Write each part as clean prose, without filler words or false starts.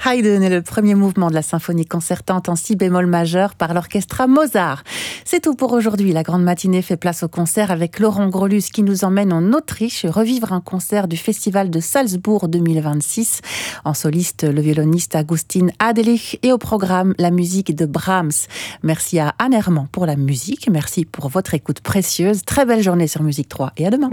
Haydn est le premier mouvement de la symphonie concertante en si bémol majeur par l'orchestre Mozart. C'est tout pour aujourd'hui. La grande matinée fait place au concert avec Laurent Grolus qui nous emmène en Autriche revivre un concert du Festival de Salzbourg 2026. En soliste, le violoniste Augustin Adelich et au programme la musique de Brahms. Merci à Anne Herman pour la musique. Merci pour votre écoute précieuse. Très belle journée sur Musique 3 et à demain.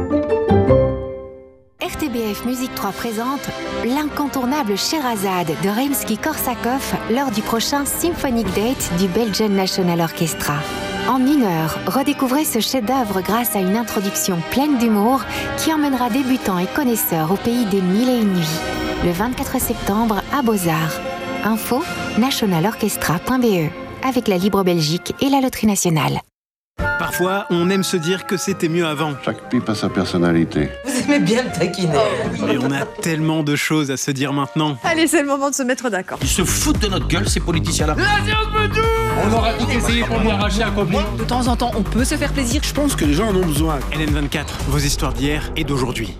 RTBF Musique 3 présente l'incontournable Sherazade de Rimsky-Korsakov lors du prochain Symphonic Date du Belgian National Orchestra. En 1 heure, redécouvrez ce chef-d'œuvre grâce à une introduction pleine d'humour qui emmènera débutants et connaisseurs au pays des 1001 nuits. Le 24 septembre à Beaux-Arts. Info nationalorchestra.be avec la Libre Belgique et la Loterie Nationale. Parfois, on aime se dire que c'était mieux avant. Chaque pipe a sa personnalité. Vous aimez bien me taquiner. Mais on a tellement de choses à se dire maintenant. Allez, c'est le moment de se mettre d'accord. Ils se foutent de notre gueule, ces politiciens-là. On aura tout essayé pour lui arracher un copain. De temps en temps, on peut se faire plaisir. Je pense que les gens en ont besoin. LN24, vos histoires d'hier et d'aujourd'hui.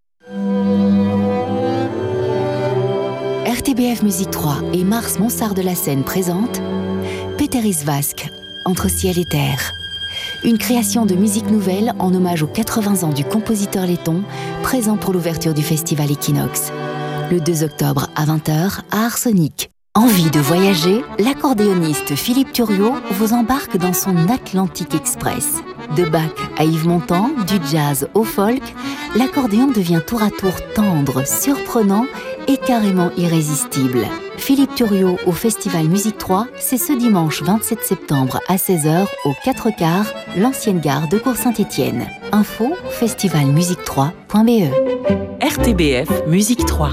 RTBF Musique 3 et Mars Monsard de la Seine présentent Péteris Vasque, Entre ciel et terre. Une création de musique nouvelle en hommage aux 80 ans du compositeur letton, présent pour l'ouverture du festival Equinox. Le 2 octobre à 20h à Arsenic. Envie de voyager? L'accordéoniste Philippe Thuriot vous embarque dans son Atlantic Express. De Bach à Yves Montand, du jazz au folk, l'accordéon devient tour à tour tendre, surprenant et carrément irrésistible. Philippe Thuriot au Festival Musique 3, c'est ce dimanche 27 septembre à 16h au 4 quarts, l'ancienne gare de Cours-Saint-Étienne. Info festivalmusique3.be. RTBF Musique 3.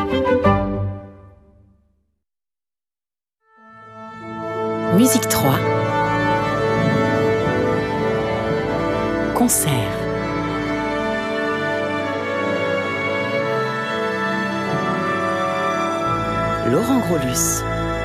Musique 3. Concert. Laurent Grolus.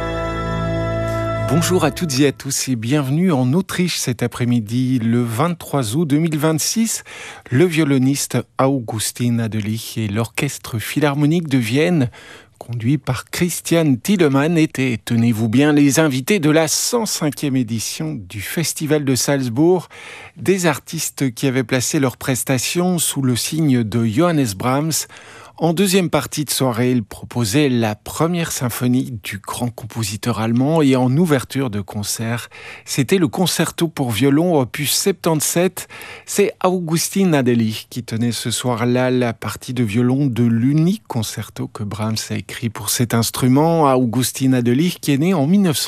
Bonjour à toutes et à tous et bienvenue en Autriche cet après-midi. Le 23 août 2026, le violoniste Augustin Adelich et l'Orchestre Philharmonique de Vienne, conduit par Christian Thielemann, étaient, tenez-vous bien, les invités de la 105e édition du Festival de Salzbourg, des artistes qui avaient placé leurs prestations sous le signe de Johannes Brahms. En deuxième partie de soirée, il proposait la première symphonie du grand compositeur allemand et en ouverture de concert, c'était le concerto pour violon opus 77. C'est Augustin Adelich qui tenait ce soir-là la partie de violon de l'unique concerto que Brahms a écrit pour cet instrument. Augustin Adelich qui est né en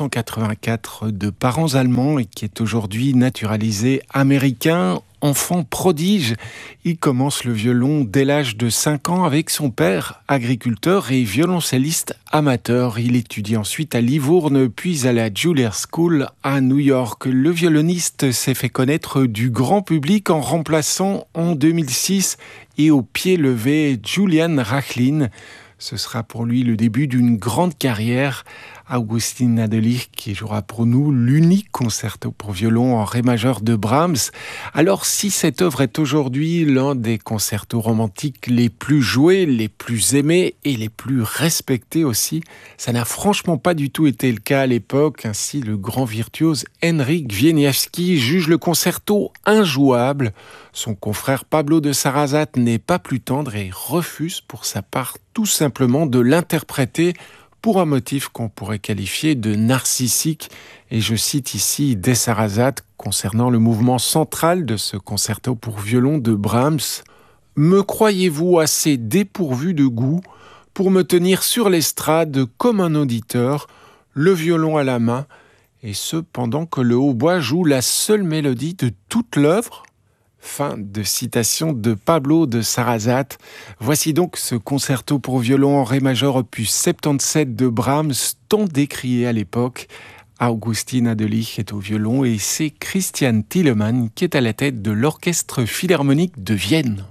1984 de parents allemands et qui est aujourd'hui naturalisé américain. Enfant prodige, il commence le violon dès l'âge de 5 ans avec son père, agriculteur et violoncelliste amateur. Il étudie ensuite à Livourne, puis à la Juilliard School à New York. Le violoniste s'est fait connaître du grand public en remplaçant en 2006 et au pied levé Julian Rachlin. Ce sera pour lui le début d'une grande carrière. Augustin Adelich qui jouera pour nous l'unique concerto pour violon en ré majeur de Brahms. Alors si cette œuvre est aujourd'hui l'un des concertos romantiques les plus joués, les plus aimés et les plus respectés aussi, ça n'a franchement pas du tout été le cas à l'époque. Ainsi, le grand virtuose Henryk Wieniawski juge le concerto injouable. Son confrère Pablo de Sarrazat n'est pas plus tendre et refuse pour sa part tout simplement de l'interpréter pour un motif qu'on pourrait qualifier de narcissique. Et je cite ici de Sarrazat concernant le mouvement central de ce concerto pour violon de Brahms. « Me croyez-vous assez dépourvu de goût pour me tenir sur l'estrade comme un auditeur, le violon à la main, et ce pendant que le hautbois joue la seule mélodie de toute l'œuvre ?» Fin de citation de Pablo de Sarrazat. Voici donc ce concerto pour violon en ré majeur opus 77 de Brahms, tant décrié à l'époque. Augustin Adelich est au violon et c'est Christian Thielemann qui est à la tête de l'Orchestre Philharmonique de Vienne.